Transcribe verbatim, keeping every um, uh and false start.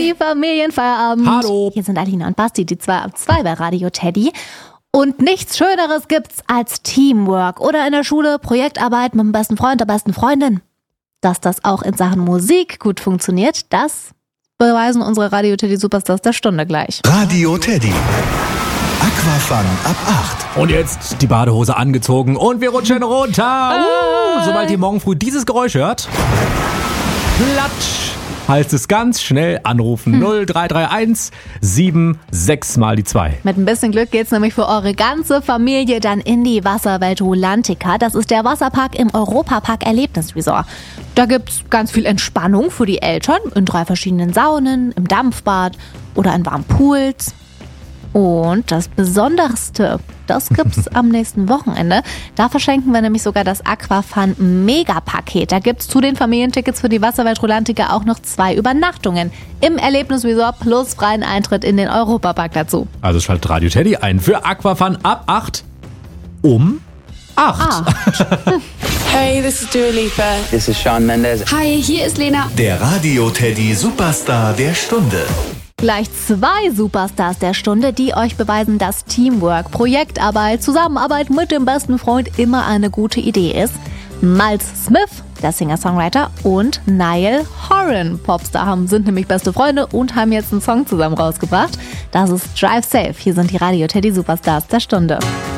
Die Familienfeierabend. Hallo. Hier sind Alina und Basti, die zwei ab zwei bei Radio Teddy. Und nichts Schöneres gibt's als Teamwork oder in der Schule Projektarbeit mit dem besten Freund, der besten Freundin. Dass das auch in Sachen Musik gut funktioniert, das beweisen unsere Radio Teddy Superstars der Stunde gleich. Radio Teddy. Aquafun ab acht. Und jetzt die Badehose angezogen und wir rutschen runter. Uh, sobald ihr morgen früh dieses Geräusch hört, platsch, heißt es ganz schnell anrufen. Hm. null drei drei eins sieben sechs mal die zwei. Mit ein bisschen Glück geht's nämlich für eure ganze Familie dann in die Wasserwelt Rulantica. Das ist der Wasserpark im Europapark Erlebnisresort. Da gibt's ganz viel Entspannung für die Eltern in drei verschiedenen Saunen, im Dampfbad oder in warmen Pools. Und das Besonderste, das gibt's am nächsten Wochenende. Da verschenken wir nämlich sogar das Aquafun Mega-Paket. Da gibt's zu den Familientickets für die Wasserwelt Rulantica auch noch zwei Übernachtungen im Erlebnisresort plus freien Eintritt in den Europapark dazu. Also schaltet Radio Teddy ein für Aquafun ab acht um acht. Hey, this is Dua Lipa. This is Shawn Mendes. Hi, hier ist Lena. Der Radio Teddy Superstar der Stunde. Gleich zwei Superstars der Stunde, die euch beweisen, dass Teamwork, Projektarbeit, Zusammenarbeit mit dem besten Freund immer eine gute Idee ist. Miles Smith, der Singer-Songwriter, und Niall Horan, Popstar, haben, sind nämlich beste Freunde und haben jetzt einen Song zusammen rausgebracht. Das ist Drive Safe. Hier sind die Radio Teddy Superstars der Stunde.